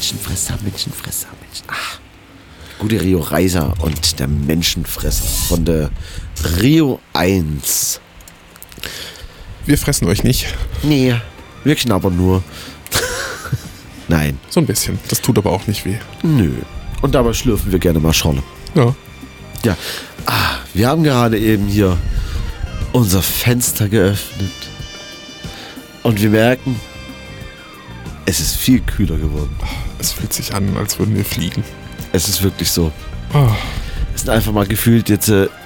Menschenfresser. Gute Rio Reiser und der Menschenfresser von der Rio 1. Wir fressen euch nicht. Nee, wir knabbern nur. Nein. So ein bisschen. Das tut aber auch nicht weh. Nö. Und dabei schlürfen wir gerne mal Schorle. Ja. Ja. Wir haben gerade eben hier unser Fenster geöffnet. Und wir merken, es ist viel kühler geworden. Es fühlt sich an, als würden wir fliegen. Es ist wirklich so. Oh. Es sind einfach mal gefühlt jetzt